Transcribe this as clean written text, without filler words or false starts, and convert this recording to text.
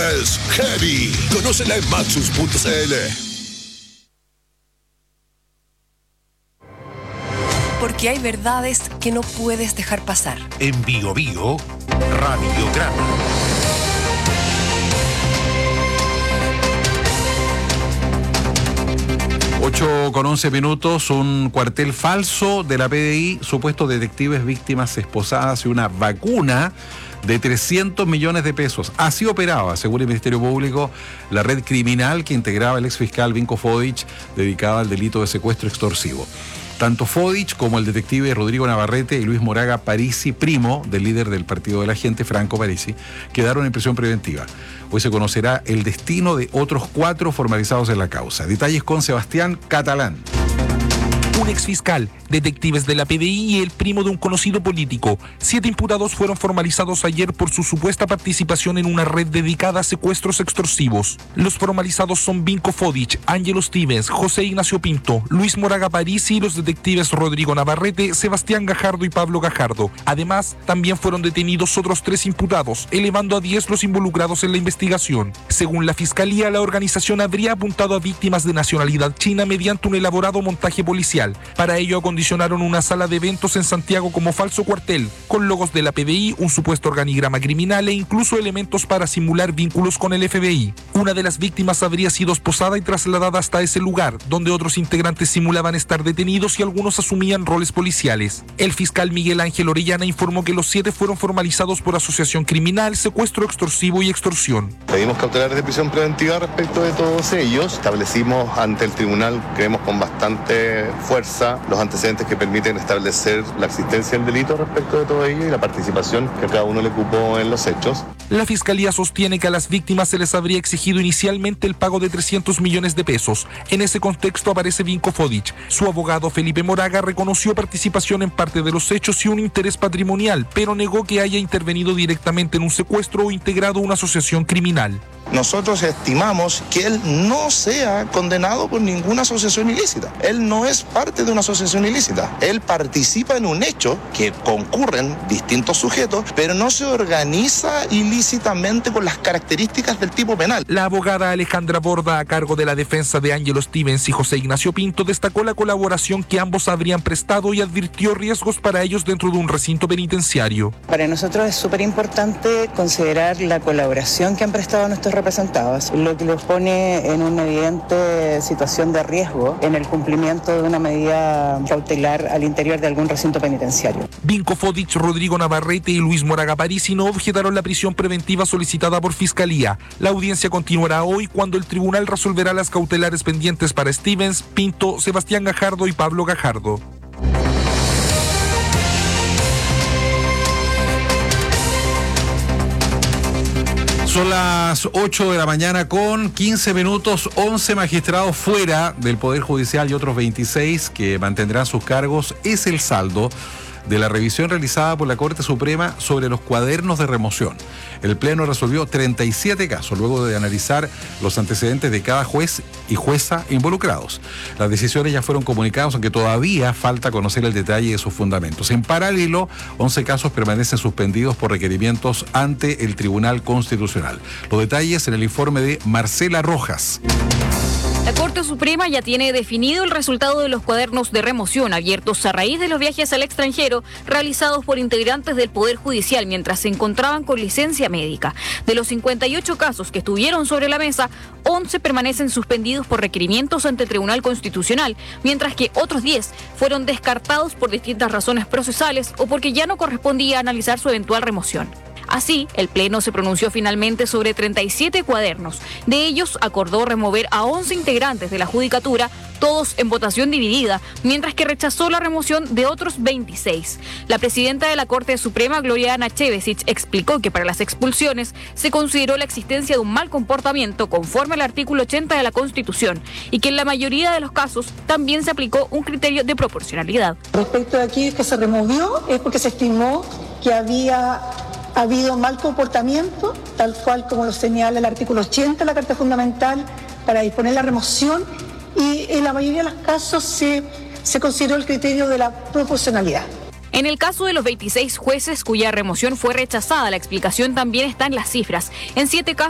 Es heavy. Conócela en Maxus.cl. Porque hay verdades que no puedes dejar pasar. En Bio Bio, Radiograma. 8:11. Un cuartel falso de la PDI, supuestos detectives víctimas esposadas y una vacuna de 300 millones de pesos. Así operaba, según el Ministerio Público, la red criminal que integraba el exfiscal Vinko Fodic, dedicada al delito de secuestro extorsivo. Tanto Fodic como el detective Rodrigo Navarrete y Luis Moraga Parisi, primo del líder del Partido de la Gente, Franco Parisi, quedaron en prisión preventiva. Hoy se conocerá el destino de otros 4 formalizados en la causa. Detalles con Sebastián Catalán. Un exfiscal, detectives de la PDI y el primo de un conocido político. 7 imputados fueron formalizados ayer por su supuesta participación en una red dedicada a secuestros extorsivos. Los formalizados son Vinko Fodic, Ángelo Stevens, José Ignacio Pinto, Luis Moraga Parisi y los detectives Rodrigo Navarrete, Sebastián Gajardo y Pablo Gajardo. Además, también fueron detenidos otros 3 imputados, elevando a 10 los involucrados en la investigación. Según la Fiscalía, la organización habría apuntado a víctimas de nacionalidad china mediante un elaborado montaje policial. Para ello acondicionaron una sala de eventos en Santiago como falso cuartel, con logos de la PDI, un supuesto organigrama criminal e incluso elementos para simular vínculos con el FBI. Una de las víctimas habría sido esposada y trasladada hasta ese lugar, donde otros integrantes simulaban estar detenidos y algunos asumían roles policiales. El fiscal Miguel Ángel Orellana informó que los 7 fueron formalizados por asociación criminal, secuestro extorsivo y extorsión. Pedimos cautelares de prisión preventiva respecto de todos ellos. Establecimos ante el tribunal, creemos con bastante fuerza, los antecedentes que permiten establecer la existencia del delito respecto de todo ello y la participación que cada uno le ocupó en los hechos. La Fiscalía sostiene que a las víctimas se les habría exigido inicialmente el pago de 300 millones de pesos. En ese contexto aparece Vinko Fodic. Su abogado Felipe Moraga reconoció participación en parte de los hechos y un interés patrimonial, pero negó que haya intervenido directamente en un secuestro o integrado una asociación criminal. Nosotros estimamos que él no sea condenado por ninguna asociación ilícita. Él no es parte de una asociación ilícita. Él participa en un hecho que concurren distintos sujetos, pero no se organiza ilícitamente con las características del tipo penal. La abogada Alejandra Borda, a cargo de la defensa de Ángelo Stevens y José Ignacio Pinto, destacó la colaboración que ambos habrían prestado y advirtió riesgos para ellos dentro de un recinto penitenciario. Para nosotros es súper importante considerar la colaboración que han prestado nuestros representados, lo que los pone en una evidente situación de riesgo en el cumplimiento de una medida cautelar al interior de algún recinto penitenciario. Vinko Fodic, Rodrigo Navarrete y Luis Moraga Parisi no objetaron la prisión preventiva solicitada por Fiscalía. La audiencia continuará hoy cuando el tribunal resolverá las cautelares pendientes para Stevens, Pinto, Sebastián Gajardo y Pablo Gajardo. Son las 8 de la mañana con 15 minutos, 11 magistrados fuera del Poder Judicial y otros 26 que mantendrán sus cargos. Es el saldo de la revisión realizada por la Corte Suprema sobre los cuadernos de remoción. El Pleno resolvió 37 casos luego de analizar los antecedentes de cada juez y jueza involucrados. Las decisiones ya fueron comunicadas, aunque todavía falta conocer el detalle de sus fundamentos. En paralelo, 11 casos permanecen suspendidos por requerimientos ante el Tribunal Constitucional. Los detalles en el informe de Marcela Rojas. La Corte Suprema ya tiene definido el resultado de los cuadernos de remoción abiertos a raíz de los viajes al extranjero realizados por integrantes del Poder Judicial mientras se encontraban con licencia médica. De los 58 casos que estuvieron sobre la mesa, 11 permanecen suspendidos por requerimientos ante el Tribunal Constitucional, mientras que otros 10 fueron descartados por distintas razones procesales o porque ya no correspondía analizar su eventual remoción. Así, el Pleno se pronunció finalmente sobre 37 cuadernos. De ellos, acordó remover a 11 integrantes de la Judicatura, todos en votación dividida, mientras que rechazó la remoción de otros 26. La presidenta de la Corte Suprema, Gloriana Chevesic, explicó que para las expulsiones se consideró la existencia de un mal comportamiento conforme al artículo 80 de la Constitución y que en la mayoría de los casos también se aplicó un criterio de proporcionalidad. Respecto de aquí que se removió es porque se estimó que había habido mal comportamiento, tal cual como lo señala el artículo 80 de la Carta Fundamental, para disponer la remoción, y en la mayoría de los casos se consideró el criterio de la proporcionalidad. En el caso de los 26 jueces cuya remoción fue rechazada, la explicación también está en las cifras. En 7 casos